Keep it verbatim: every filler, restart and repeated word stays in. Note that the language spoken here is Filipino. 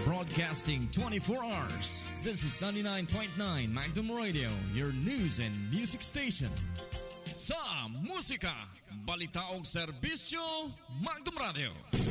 broadcasting twenty-four hours. This is ninety-nine point nine Magnum Radio, your news and music station. Sa musika, balita o serbisyo, Magnum Radio.